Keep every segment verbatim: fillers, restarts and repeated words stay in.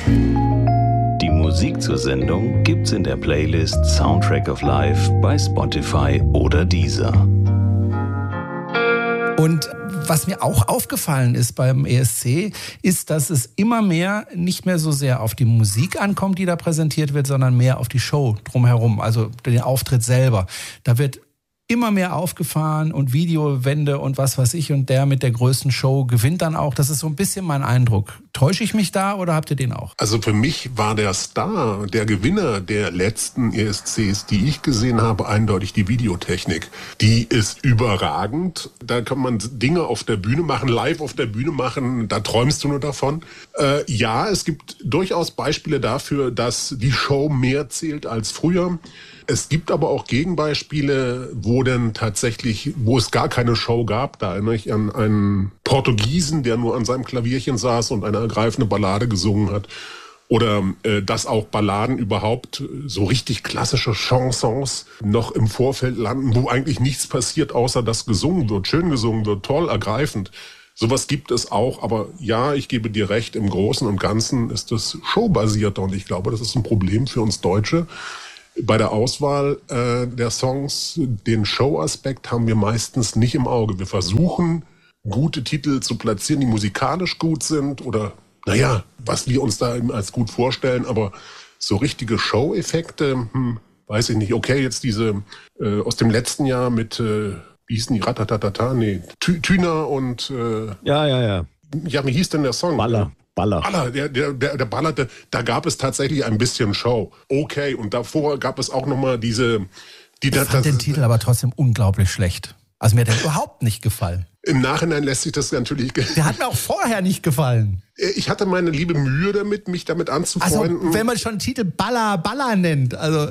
Die Musik zur Sendung gibt's in der Playlist Soundtrack of Life bei Spotify oder Deezer. Und was mir auch aufgefallen ist beim E S C, ist, dass es immer mehr nicht mehr so sehr auf die Musik ankommt, die da präsentiert wird, sondern mehr auf die Show drumherum, also den Auftritt selber. Da wird immer mehr aufgefahren und Videowände und was weiß ich, und der mit der größten Show gewinnt dann auch. Das ist so ein bisschen mein Eindruck. Täusche ich mich da oder habt ihr den auch? Also für mich war der Star, der Gewinner der letzten E S Cs, die ich gesehen habe, eindeutig die Videotechnik. Die ist überragend. Da kann man Dinge auf der Bühne machen, live auf der Bühne machen, da träumst du nur davon. Äh, ja, es gibt durchaus Beispiele dafür, dass die Show mehr zählt als früher. Es gibt aber auch Gegenbeispiele, wo denn tatsächlich, wo es gar keine Show gab. Da erinnere ich an einen Portugiesen, der nur an seinem Klavierchen saß und eine ergreifende Ballade gesungen hat. Oder äh, dass auch Balladen überhaupt, so richtig klassische Chansons, noch im Vorfeld landen, wo eigentlich nichts passiert, außer dass gesungen wird, schön gesungen wird, toll, ergreifend. Sowas gibt es auch, aber ja, ich gebe dir recht, im Großen und Ganzen ist es showbasierter und ich glaube, das ist ein Problem für uns Deutsche. Bei der Auswahl äh, der Songs, den Show-Aspekt haben wir meistens nicht im Auge. Wir versuchen, gute Titel zu platzieren, die musikalisch gut sind oder, naja, was wir uns da eben als gut vorstellen, aber so richtige Show-Effekte, hm, weiß ich nicht. Okay, jetzt diese äh, aus dem letzten Jahr mit, äh, wie hießen die, Ratatatata, nee, Tüner und... Äh, ja, ja, ja. Ja, wie hieß denn der Song? Baller. Baller. Baller, der, der, der, der ballerte, da gab es tatsächlich ein bisschen Show. Okay, und davor gab es auch nochmal diese... Die ich da, fand das, den Titel aber trotzdem unglaublich schlecht. Also mir hat der überhaupt nicht gefallen. Im Nachhinein lässt sich das natürlich... Der hat mir auch vorher nicht gefallen. Ich hatte meine liebe Mühe damit, mich damit anzufreunden. Also wenn man schon einen Titel Baller, Baller nennt, also...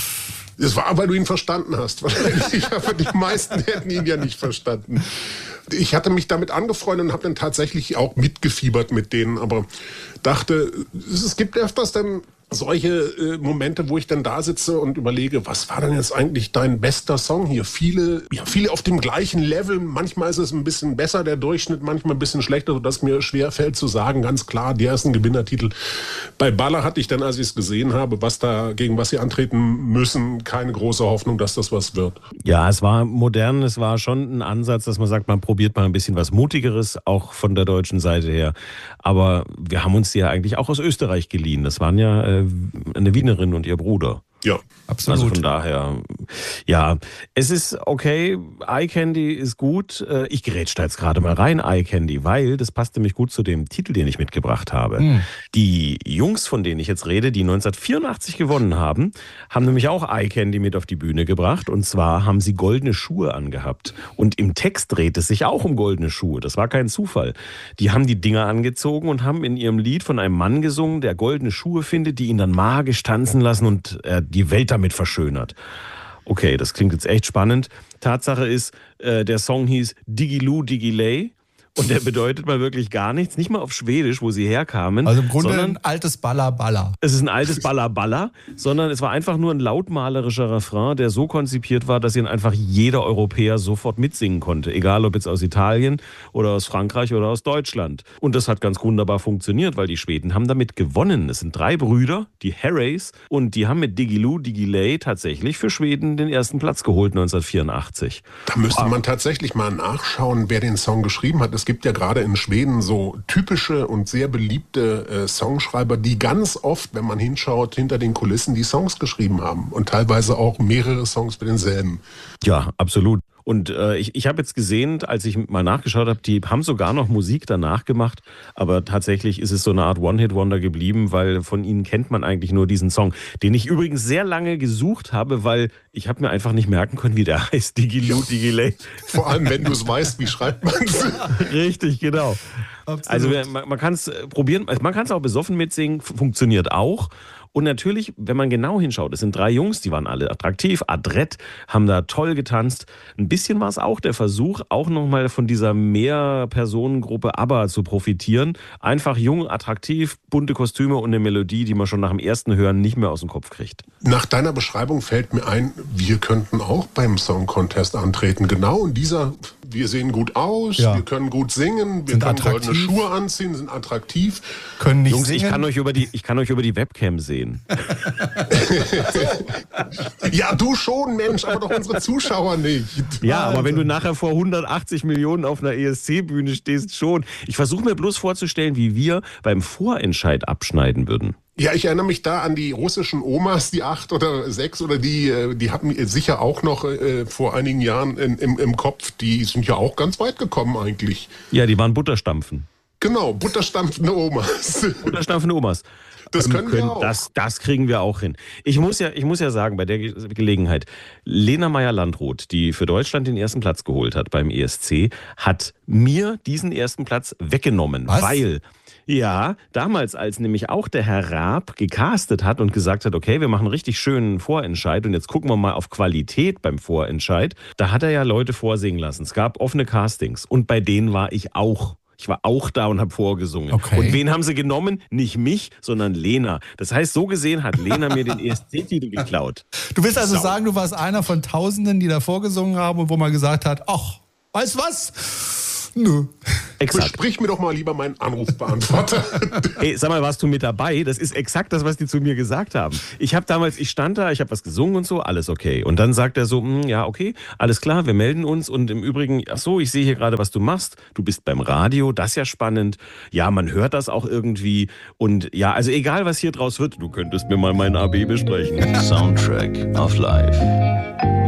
Das war, weil du ihn verstanden hast. Wahrscheinlich, aber die meisten hätten ihn ja nicht verstanden. Ich hatte mich damit angefreundet und habe dann tatsächlich auch mitgefiebert mit denen, aber dachte, es gibt öfters dann solche äh, Momente, wo ich dann da sitze und überlege, was war denn jetzt eigentlich dein bester Song hier? Viele, ja, viele auf dem gleichen Level. Manchmal ist es ein bisschen besser, der Durchschnitt, manchmal ein bisschen schlechter, sodass mir schwer fällt zu sagen, ganz klar, der ist ein Gewinnertitel. Bei Baller hatte ich dann, als ich es gesehen habe, was da, gegen was sie antreten müssen, keine große Hoffnung, dass das was wird. Ja, es war modern, es war schon ein Ansatz, dass man sagt, man probiert mal ein bisschen was Mutigeres, auch von der deutschen Seite her. Aber wir haben uns die ja eigentlich auch aus Österreich geliehen. Das waren ja äh, eine Wienerin und ihr Bruder. Ja, absolut. Also von daher, ja, es ist okay, Eye Candy ist gut. Ich gerätsch da jetzt gerade mal rein, Eye Candy, weil das passt nämlich gut zu dem Titel, den ich mitgebracht habe. Hm. Die Jungs, von denen ich jetzt rede, die neunzehnhundertvierundachtzig gewonnen haben, haben nämlich auch Eye Candy mit auf die Bühne gebracht. Und zwar haben sie goldene Schuhe angehabt. Und im Text dreht es sich auch um goldene Schuhe. Das war kein Zufall. Die haben die Dinger angezogen und haben in ihrem Lied von einem Mann gesungen, der goldene Schuhe findet, die ihn dann magisch tanzen lassen und äh, die Welt damit verschönert. Okay, das klingt jetzt echt spannend. Tatsache ist, äh, der Song hieß Digiloo Digiley und der bedeutet mal wirklich gar nichts, nicht mal auf Schwedisch, wo sie herkamen. Also im Grunde sondern ein altes Baller Baller. Es ist ein altes Baller Baller, sondern es war einfach nur ein lautmalerischer Refrain, der so konzipiert war, dass ihn einfach jeder Europäer sofort mitsingen konnte. Egal ob jetzt aus Italien oder aus Frankreich oder aus Deutschland. Und das hat ganz wunderbar funktioniert, weil die Schweden haben damit gewonnen. Es sind drei Brüder, die Harrys, und die haben mit Digiloo Digiley tatsächlich für Schweden den ersten Platz geholt neunzehnhundertvierundachtzig. Da müsste man tatsächlich mal nachschauen, wer den Song geschrieben hat. Es gibt ja gerade in Schweden so typische und sehr beliebte äh, Songschreiber, die ganz oft, wenn man hinschaut, hinter den Kulissen die Songs geschrieben haben und teilweise auch mehrere Songs für denselben. Ja, absolut. Und äh, ich, ich habe jetzt gesehen, als ich mal nachgeschaut habe, die haben sogar noch Musik danach gemacht, aber tatsächlich ist es so eine Art One-Hit-Wonder geblieben, weil von ihnen kennt man eigentlich nur diesen Song, den ich übrigens sehr lange gesucht habe, weil ich habe mir einfach nicht merken können, wie der heißt, Digiloo Digiley. Vor allem, wenn du es weißt, wie schreibt man es. Richtig, genau. Absolut. Also man, man kann es probieren, man kann es auch besoffen mitsingen, funktioniert auch. Und natürlich, wenn man genau hinschaut, es sind drei Jungs, die waren alle attraktiv, adrett, haben da toll getanzt. Ein bisschen war es auch der Versuch, auch nochmal von dieser Mehrpersonengruppe ABBA zu profitieren. Einfach jung, attraktiv, bunte Kostüme und eine Melodie, die man schon nach dem ersten Hören nicht mehr aus dem Kopf kriegt. Nach deiner Beschreibung fällt mir ein, wir könnten auch beim Song Contest antreten. Genau in dieser wir sehen gut aus, Ja. wir können gut singen, wir Sind können attraktiv. goldene Schuhe anziehen, sind attraktiv. Können nicht Jungs, singen. ich kann euch über die, ich kann euch über die Webcam sehen. Ja, du schon, Mensch, aber doch unsere Zuschauer nicht. Ja, aber wenn du nachher vor hundertachtzig Millionen auf einer E S C-Bühne stehst, schon. Ich versuche mir bloß vorzustellen, wie wir beim Vorentscheid abschneiden würden. Ja, ich erinnere mich da an die russischen Omas, die acht oder sechs oder die, äh, die hatten sicher auch noch äh, vor einigen Jahren in, im, im Kopf. Die sind ja auch ganz weit gekommen eigentlich. Ja, die waren Butterstampfen. Genau, butterstampfende Omas. Butterstampfende Omas. Das Ähm, können wir auch. Das, das kriegen wir auch hin. Ich muss ja, ich muss ja sagen, bei der Ge- Gelegenheit, Lena Meyer-Landrut, die für Deutschland den ersten Platz geholt hat beim E S C, hat mir diesen ersten Platz weggenommen. Was? Weil, ja, damals, als nämlich auch der Herr Raab gecastet hat und gesagt hat, okay, wir machen einen richtig schönen Vorentscheid und jetzt gucken wir mal auf Qualität beim Vorentscheid, da hat er ja Leute vorsingen lassen. Es gab offene Castings und bei denen war ich auch. Ich war auch da und habe vorgesungen. Okay. Und wen haben sie genommen? Nicht mich, sondern Lena. Das heißt, so gesehen hat Lena mir den E S C-Titel geklaut. Du willst also Sau. sagen, du warst einer von Tausenden, die da vorgesungen haben und wo man gesagt hat, ach, weißt was? Nö. Exakt. Besprich mir doch mal lieber meinen Anrufbeantworter. Ey, sag mal, warst du mit dabei? Das ist exakt das, was die zu mir gesagt haben. Ich habe damals, ich stand da, ich habe was gesungen und so, alles okay. Und dann sagt er so, hm, ja, okay, alles klar, wir melden uns. Und im Übrigen, ach so, ich sehe hier gerade, was du machst. Du bist beim Radio, das ist ja spannend. Ja, man hört das auch irgendwie. Und ja, also egal, was hier draus wird, du könntest mir mal mein A B besprechen. Soundtrack of Life.